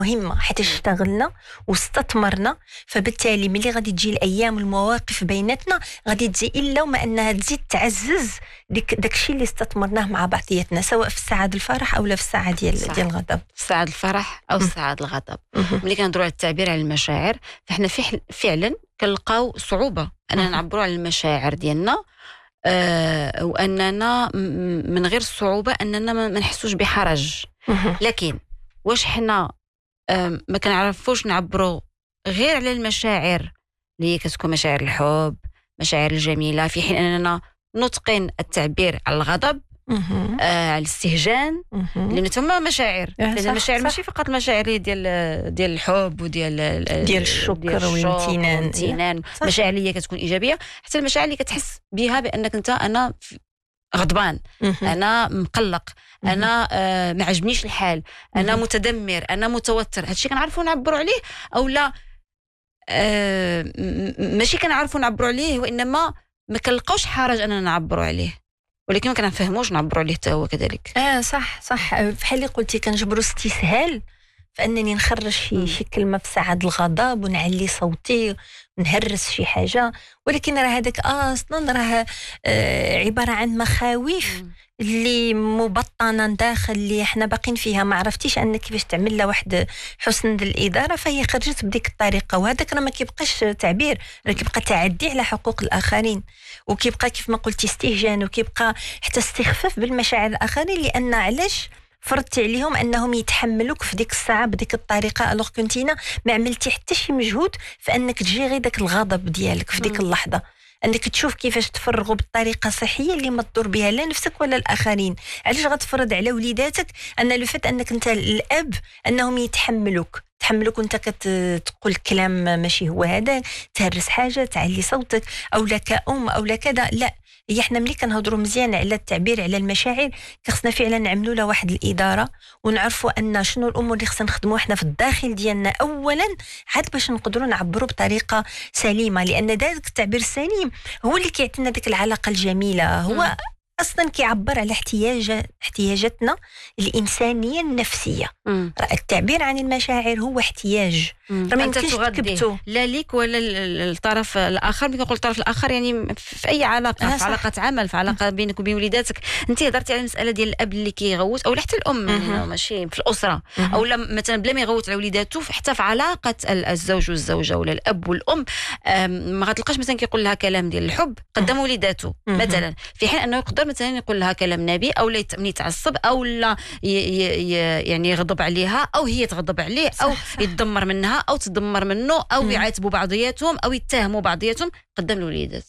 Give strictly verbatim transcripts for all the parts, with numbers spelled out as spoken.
مهمة حتى اشتغلنا واستثمرنا، فبالتالي ملي غادي تجي الأيام والمواقف بيناتنا غادي تجي إلا وما أنها تزيد تعزز ديك داكشي اللي استثمرناه مع بعضياتنا، سواء في الساعة الفرح أو لا في الساعة ديال ديال الغضب، ساعة الفرح أو ساعة الغضب. ملي كندوروا على التعبير عن المشاعر فإحنا فعلا كنلقاو صعوبة أننا نعبروا على المشاعر ديالنا، أه وأننا من غير الصعوبة أننا ما نحسوش بحرج. لكن واش حنا ما كنعرفوش نعبروا غير على المشاعر اللي كتكون مشاعر الحب، مشاعر الجميلة، في حين أننا نتقن التعبير على الغضب، آه على الاستهجان، لأنه تما مشاعر، لأن المشاعر ماشي فقط المشاعر ديال ديال الحب وديال ديال الشكر والامتنان، المشاعر اللي كتكون إيجابية، حتى المشاعر اللي كتحس بها بأنك أنت أنا غضبان، أنا مقلق، أنا آه ما عجبنيش الحال، أنا متدمر، أنا متوتر. هادشي كنعرفوا نعبروا عليه أو لا؟ آه ماشي كنعرفوا نعبروا عليه، وإنما ما كنلقاوش حرج أننا نعبروا عليه، ولكن ما كنفهموش نعبروا عليه حتى هو كذلك. اه صح صح، بحال اللي قلتي كنجبروا استسهال فانني نخرج شي شي كلمه في ساعه الغضب ونعلي صوتي ونهرس شي حاجه، ولكن راه هذاك اصلا راه آه عباره عن مخاوف اللي مبطنه داخل، اللي احنا باقين فيها، ما عرفتيش انك كيفاش تعمل لها واحد حسن الاداره، فهي خرجت بديك الطريقه، وهذاك راه ما كيبقاش تعبير، راه كيبقى تعدي على حقوق الاخرين، وكيبقى كيف ما قلتي استهجان، وكيبقى حتى استخفاف بالمشاعر الاخرين، لان علاش فرضت عليهم انهم يتحملوك في ديك الساعه بديك الطريقه، الوغ كنتينا ما عملتي حتى شي مجهود في انك تجيري داك الغضب ديالك في ديك اللحظه، انك تشوف كيفاش تفرغوا بالطريقه الصحيه اللي ما تضر بها لا نفسك ولا الاخرين. علاش غتفرض على وليداتك ان لو فات انك انت الاب انهم يتحملوك تحملوك وانت كتقول كلام ماشي هو هذا، تهرس حاجه، تعلي صوتك، او لا كأم او لا كذا، لا، هي احنا ملي كنهضروا مزيان على التعبير على المشاعر خصنا فعلا نعملوا له واحد الاداره، ونعرفوا ان شنو الامور اللي خصنا نخدموا احنا في الداخل ديالنا اولا، عاد باش نقدروا نعبروا بطريقه سليمه، لان ذلك التعبير السليم هو اللي كيعطينا ديك العلاقه الجميله، هو م. اصلا كيعبر على احتياج احتياجاتنا الانسانيه النفسيه. مم. التعبير عن المشاعر هو احتياج، راه ما يمكنش تكبتو لا ليك ولا الطرف الاخر. ملي كنقول الطرف الاخر يعني في اي علاقه، آه في علاقه عمل، في علاقه مم. بينك وبين وليداتك. انت هضرتي على المساله ديال الاب اللي كيغوت، او حتى الام، يعني ماشي في الاسره، مم. او لا مثلا بلا ما يغوت على وليداتو، حتى في علاقه الزوج والزوجه ولا الاب والام، ما غتلقاش مثلا كيقول لها كلام ديال الحب قدام وليداتو مثلا، في حين انه يقدر مثلا يقول لها كلام نبي، او لا يتعصب، او لا يعني يغضب عليها، او هي تغضب عليه، او صح صح. يتدمر منها او تدمر منه، او يعاتبوا بعضياتهم، او يتهموا بعضياتهم قدام الوليدات.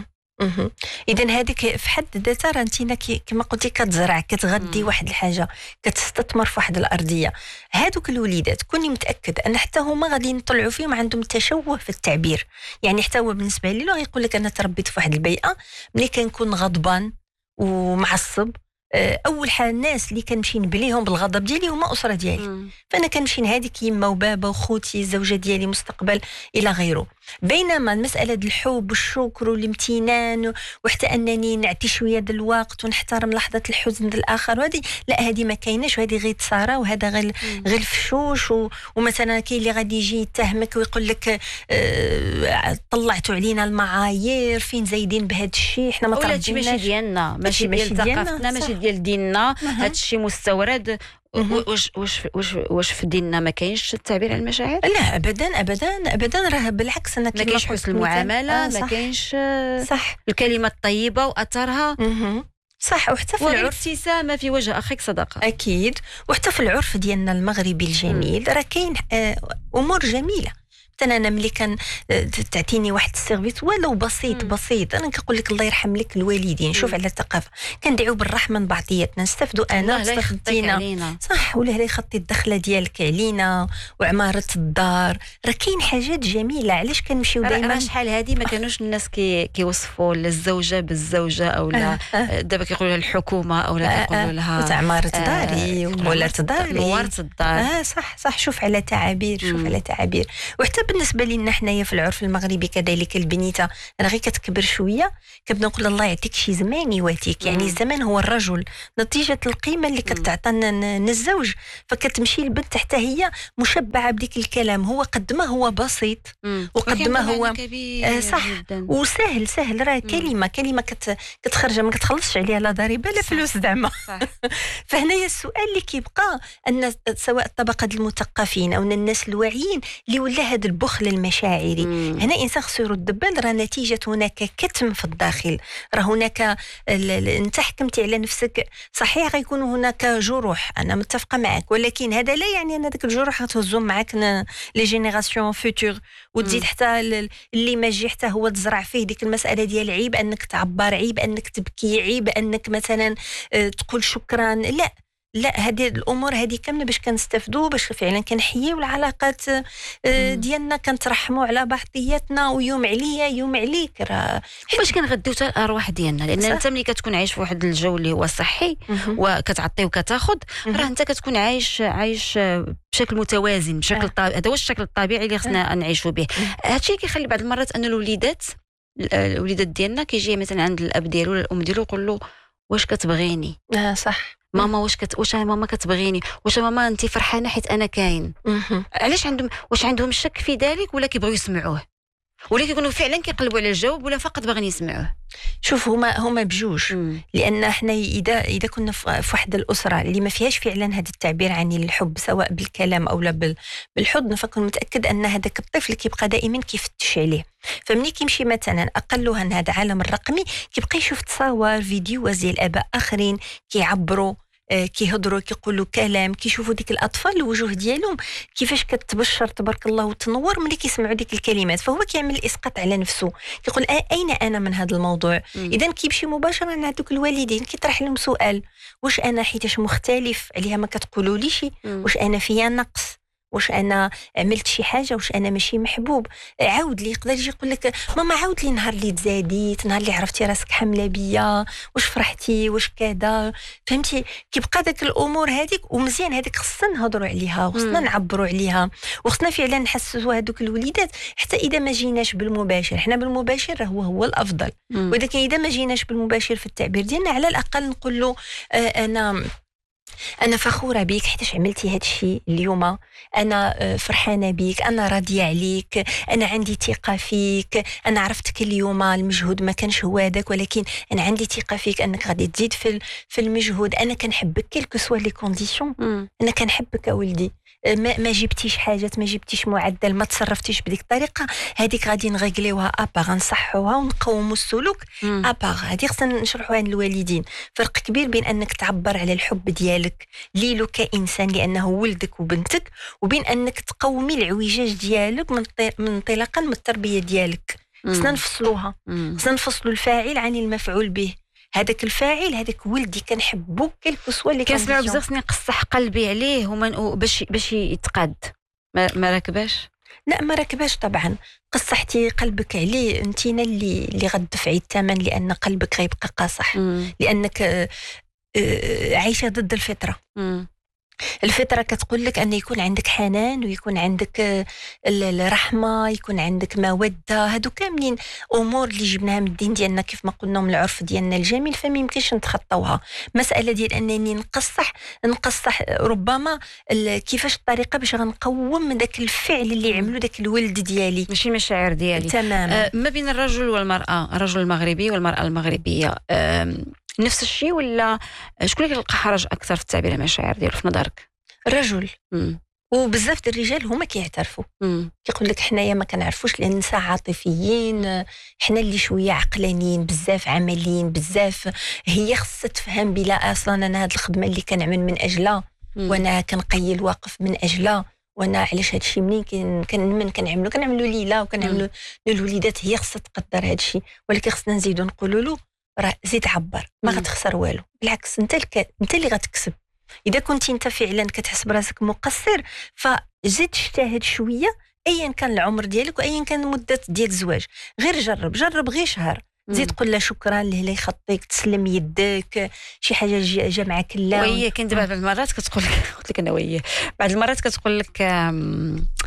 اذا هذيك في حد ذاتها راه انت كما قلتي كتزرع، كتغدي مم. واحد الحاجه، كتستثمر في واحد الارضيه. هادوك الوليدات كوني متاكد ان حتى هما غادي يطلعوا فيهم عندهم تشوه في التعبير، يعني حتى هو بالنسبه لي غيقول لك انا تربيت في واحد البيئه ملي كنكون غضبان ومعصب، اول حاجه الناس اللي كنمشي نبليهم بالغضب ديالي هما اسره ديالي، مم. فانا كنمشي نهاديك يما وبابا وخوتي الزوجه ديالي مستقبل الى غيره. بينما المساله ديال الحب والشكر والامتنان، وحتى انني نعطي شويه ديال الوقت ونحترم لحظه الحزن ديال الاخر، وهذه لا، هذه ما كايناش، وهذه غير تصارى، وهذا غير غير الفشوش. و... ومثلا كاين اللي غادي يجي يتهمك ويقول لك اه... طلعتوا علينا المعايير، فين زايدين بهذا الشيء، حنا ما تربيناش، ماشي ديالنا، ماشي ديال ثقافتنا، ماشي ديال ديننا، هذا الشيء مستورد. واش واش واش واش في ديننا ما كاينش التعبير عن المشاعر؟ لا ابدا ابدا ابدا، راه بالعكس، انا ما كاينش حسن المعامله، آه ما كاينش صح الكلمه الطيبه واثرها، صح. وحتى في العرف ابتسامه في وجه اخيك صدقه، اكيد. وحتى في العرف ديالنا المغربي الجميل راه كاين امور جميله. انا ملي كان تعطيني واحد السيرفيس ولو بسيط بسيط، انا كنقول لك الله يرحم لك الوالدين، شوف على الثقافه، كندعيو بالرحمه من بعضياتنا، نستافدوا انا ونستافدينا، صح، ولا لا يخطي الدخله ديالك علينا وعماره الدار، راه كاين حاجات جميله. علاش كنمشيو دائما شحال هذه ما كانوش الناس كي كيوصفوا الزوجه بالزوجه، او لا دابا كيقولوا لها الحكومه، او لا كيقولوا لها عماره داري ولا داري نورت الدار. اه صح صح، شوف على تعابير، شوف على تعابير. وحتى بالنسبه لنا حنايا في العرف المغربي كذلك البنيته انا غير كتكبر شويه كنبدا نقول الله يعطيك شي زمان يواتيك، يعني الزمان هو الرجل نتيجه القيمه اللي كتعطينا الزوج، فكتمشي البنت حتى هي مشبعه بديك الكلام، هو قد ما هو بسيط وقد ما هو آه صح جداً. وسهل سهل راه كلمه كلمه كت كتخرج ما كتخلصش عليها لا ضريبه لا فلوس زعما. فهنايا السؤال اللي كيبقى ان سواء الطبقه المثقفين او الناس الواعيين اللي ولا هذا البخل المشاعري، هنا انسان خصو يرد بال راه نتيجه هناك كتم في الداخل، راه هناك انت حكمتي على نفسك صحيح غيكون هناك جروح انا متفقه معك، ولكن هذا لا يعني ان هذاك الجروح غتهزهم معك لي جينيراسيون فوتور وتزيد حتى اللي ما جي حتى هو تزرع فيه ديك المساله ديال عيب انك تعبر، عيب انك تبكي، عيب انك مثلا تقول شكرا، لا لا هذه الامور هذه كامله باش كنستافدوا باش فعلا كنحييو العلاقات ديالنا كنترحموا على بعضياتنا ويوم عليا يوم عليك، راه باش كنغديو حتى الارواح ديالنا، لان انت ملي كتكون عايش في واحد الجو اللي هو صحي وكتعطي وكتاخذ راه انت كتكون عايش عايش بشكل متوازن بشكل طبيعي، هذا هو الشكل الطبيعي اللي خصنا نعيشوا به. هادشي كيخلي بعض المرات ان الوليدات الوليدات ديالنا كيجي مثلا عند الاب ديالو ولا الام ديالو يقول له واش كتبغيني؟ اه صح ماما واش كت واش ماما كتبغيني؟ واش ماما انت فرحانه حيت انا كاين؟ علاش عندهم واش عندهم الشك في ذلك ولا كيبغيو يسمعوه ولا كيكونوا فعلا كيقلبوا على الجواب ولا فقط باغيين يسمعوه؟ شوف هما هما بجوج، لان احنا اذا اذا كنا في واحد الاسره اللي ما فيهاش فعلا هذا التعبير عن الحب سواء بالكلام او لا بالحضن، فكن متاكد ان هذاك الطفل كيبقى دائما كيفتش عليه، فمني كيمشي مثلا اقلها هذا العالم الرقمي كيبقى يشوف تصاور فيديوهات ديال اباء اخرين كيعبروا كيهضروا كيقولوا كلام، كيشوفوا ديك الاطفال الوجوه ديالهم كيفاش كتبشر تبارك الله وتنور ملي كيسمعوا ديك الكلمات، فهو كيعمل اسقاط على نفسه كيقول اين انا من هذا الموضوع؟ اذا كيمشي مباشره لهذوك الوالدين كيطرح لهم سؤال واش انا حيتاش مختلف عليها ما كتقولوا لي شي؟ واش انا فيا نقص؟ واش انا عملت شي حاجه؟ واش انا ماشي محبوب؟ عاود لي يقدر يجي يقول لك ماما عاود لي نهار اللي تزاديت، نهار اللي عرفتي راسك حامله بيا، واش فرحتي، واش كذا، فهمتي؟ كيبقى داك الامور هذيك، ومزيان هذيك خصنا نهضروا عليها وخصنا نعبروا عليها وخصنا فعلا نحسسوا هذوك الوليدات حتى اذا ما جيناش بالمباشر، حنا بالمباشر هو هو الافضل، ولكن اذا ما جيناش بالمباشر في التعبير ديالنا على الاقل نقول له آه انا أنا فخورة بيك حيتاش عملتي هاد الشيء اليوم، أنا فرحانة بيك، أنا راضية عليك، أنا عندي ثقة فيك، أنا عرفتك اليوم المجهود ما كانش هو هذاك ولكن أنا عندي ثقة فيك أنك غادي تزيد في في المجهود، أنا كنحبك كيلكو سوا لي كونديسيون، أنا كنحبك أولدي، ما, ما جبتيش حاجات، ما جبتيش معدل، ما تصرفتيش بديك الطريقه، هذيك غادي نغيقليوها اباغ نصحوها ونقوموا السلوك اباغ، هذه خصنا نشرحوها للوالدين. فرق كبير بين انك تعبر على الحب ديالك ليلو كانسان لانه ولدك وبنتك، وبين انك تقومي العوجاج ديالك من انطلاقا من التربيه ديالك. خصنا نفصلوها، خصنا نفصلوا الفاعل عن المفعول به. هذاك الفاعل هذاك ولدي كنحبو كيلكو سوا اللي كنسمعوا بزاف خصني نقصح قلبي عليه ومن باش باش يتقاد، ما, ما راكباش؟ لا ما راكباش طبعا. قصحتي قلبك عليه انتينا اللي اللي غتدفعي الثمن، لان قلبك غيبقى قاصح، مم. لانك آآ آآ عايشه ضد الفطره. مم. الفطرة كتقول لك أن يكون عندك حنان ويكون عندك الرحمة، يكون عندك مودة، هادو كاملين أمور اللي جبناها من الدين ديالنا كيف ما قلنا من العرف ديالنا الجميل، فما يمكنش نتخطوها. مسألة ديال أنني نقصح نقصح ربما كيفاش الطريقة باش غنقوم من ذاك الفعل اللي عملو ذاك الولد ديالي، ماشي المشاعر ديالي. تماما. آه ما بين الرجل والمرأة، الرجل المغربي والمرأة المغربية، آه نفس الشيء ولا شكون اللي كيلقى حرج اكثر في التعبير عن المشاعر ديالو في نظرك؟ الرجل. مم. وبزاف ديال الرجال هما كيعترفوا، كيقول لك حنايا ما كنعرفوش لان النساء عاطفيين، حنا اللي شويه عقلانيين بزاف، عمليين بزاف. هي خصها تفهم بلا اصلا انا هاد الخدمه اللي كنعمل من اجلها وانا كنقيل واقف من اجلها، وانا علاش هاد الشيء منين كن من كنعملو كنعملو ليله وكنعملو للوليدات، هي خصها تقدر هاد الشيء، ولكن خصنا نزيدو نقولوا له راه زيد عبر، ما غتخسر والو، بالعكس انت الك... انت اللي غتكسب. اذا كنتي انت فعلا كتحس براسك مقصر فزيد اجتهد شويه ايا كان العمر ديالك وايا كان مده ديال الزواج، غير جرب جرب غير شهر، زيد قول له شكرا لله يخطيك، تسلم يدك، شي حاجه جا معك لا. وهي كاين بعض المرات كتقول لك قلت لك انا وهي بعض المرات كتقول لك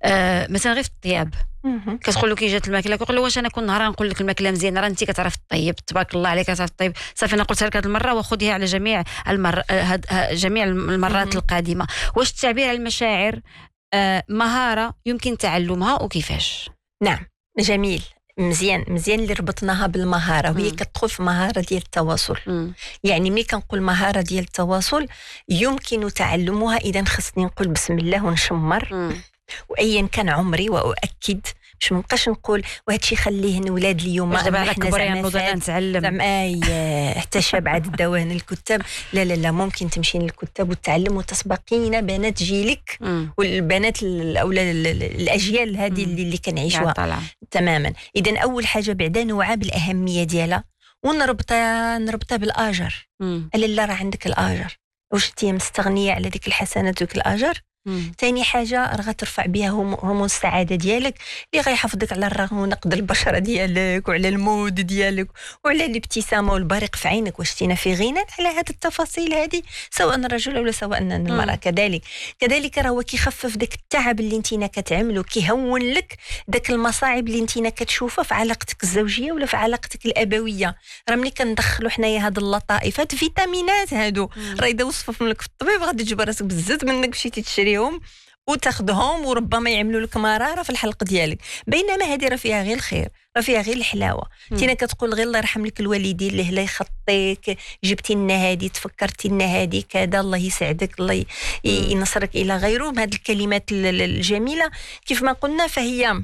آه مثلا غير في الطياب كتقول له كي جات الماكله كيقول له واش انا كل نهار نقول لك الماكله مزيانه راه انت كتعرف الطيب تبارك الله عليك كتعرف الطيب صافي انا قلتها لك هذه المره وخذيها على جميع المر... هاد... جميع المرات القادمه. واش التعبير عن المشاعر آه مهاره يمكن تعلمها وكيفاش؟ نعم جميل مزيان مزيان اللي ربطناها بالمهاره وهي كتدخل في مهاره ديال التواصل. مم. يعني ملي كنقول مهاره ديال التواصل يمكن تعلمها اذا خصني نقول بسم الله ونشمر وايا كان عمري واؤكد باش ما نبقاش نقول وهذا الشيء خليه نولاد اليوم ما دابا على كبر يعني نتعلم زعما اي حتى شبعت الدوان الكتاب لا لا لا ممكن تمشي للكتاب وتتعلم وتسبقين بنات جيلك مم. والبنات او الاجيال هذه اللي, اللي كنعيشوها تماما. اذا اول حاجه بعدا نوعى بالاهميه ديالها ونربطها نربطها بالاجر. الا لا راه عندك الاجر واش انت مستغنيه على ديك الحسنات وديك الاجر. ثاني حاجه راه غترفع بها هرمون السعاده ديالك اللي غيحافظك على الرونق ديال البشره ديالك وعلى المود ديالك وعلى الابتسامه والبريق في عينك. واش تينا في غنى على هذه التفاصيل هذه سواء الرجل ولا سواء المراه. كذلك كذلك راه هو كيخفف داك التعب اللي انتينا كتعملو كيهون لك داك المصاعب اللي انتينا كتشوفها في علاقتك الزوجيه ولا في علاقتك الابويه. راه ملي كندخلوا حنايا هاد اللطائف هاد الفيتامينات هادو راه اذا وصفهم لك في الطبيب غادي تجبر راسك بزاف منك مشيتي تشري وتاخذهم وربما يعملوا لك مراره في الحلق ديالك. بينما هذه راه فيها غير الخير راه فيها غير الحلاوه. تينا كتقول غير الله يرحم لك الوالدين اللي لا يخطيك جبتي لنا هذه تفكرتي لنا هذه كذا الله يسعدك الله ينصرك الى غيره. هذه الكلمات الجميله كيف ما قلنا فهي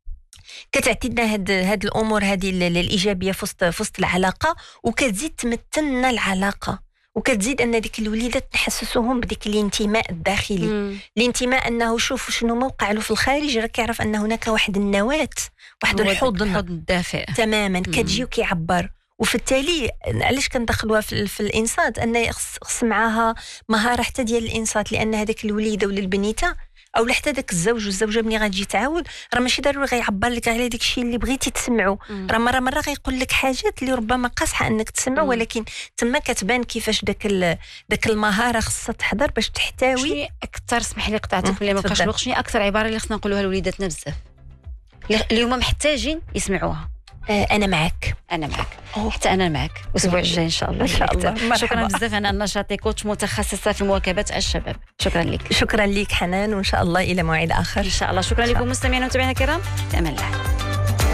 كتعطي لنا هاد هاد الامور هذه الايجابيه في وسط في وسط العلاقه وكتزيد تمتلنا العلاقه وكتزيد ان ديك الوليدات نحسسوهم بديك الانتماء الداخلي. مم. الانتماء انه شوف شنو موقع له في الخارج راه كيعرف ان هناك واحد النواه واحد الحضن الحضن الدافئ تماما كتجي وكيعبر. وفي التالي علاش كندخلوها في, في الانصات ان خص معاها مهاره حتى ديال الانصات لان هذاك الوليده ولا البنيته او حتى داك الزوج والزوجه ملي غتجي تعاود راه ماشي ضروري غيعبر لك على داك الشيء اللي بغيتي تسمعو. راه مره مره غيقول لك حاجات اللي ربما قاصحه انك تسمع ولكن تما كتبان كيفاش داك داك المهاره خصها تحضر باش تحتوي. شنو اكثر اسمح لي قطعتك ملي ما بقاش الوقت شنو اكثر عباره اللي خصنا نقولوها لوليداتنا بزاف اليوم محتاجين يسمعوها؟ انا معك انا معك أوه. حتى انا معك الاسبوع الجاي ان شاء الله ان شاء الله. شكرا بزاف. انا نشاطي كوتش متخصصه في مواكبه الشباب. شكرا لك. شكرا لك حنان وان شاء الله الى موعد اخر ان شاء الله. شكرا لكم مستمعينا ومتابعينا الكرام. في امان الله.